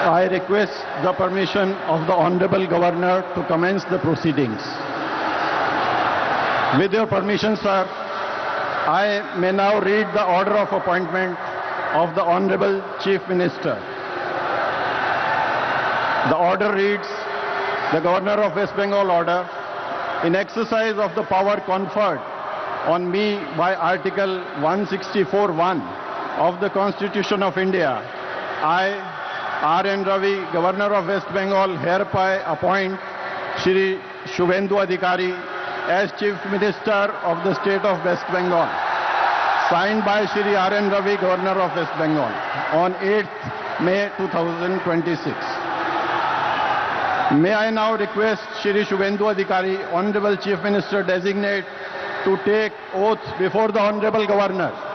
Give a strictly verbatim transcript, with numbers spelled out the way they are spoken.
I request the permission of the Honorable Governor to commence the proceedings. With your permission, sir, I may now read the order of appointment of the Honorable Chief Minister. The order reads, the Governor of West Bengal order, in exercise of the power conferred on me by Article one sixty-four one of the Constitution of India, I, R N Ravi, Governor of West Bengal, hereby appoint Shri Shubhendu Adhikari as Chief Minister of the State of West Bengal. Signed by Shri R N Ravi, Governor of West Bengal, on eighth May two thousand twenty-six. May I now request Shri Shubhendu Adhikari, Honorable Chief Minister Designate, to take oath before the Honorable Governor.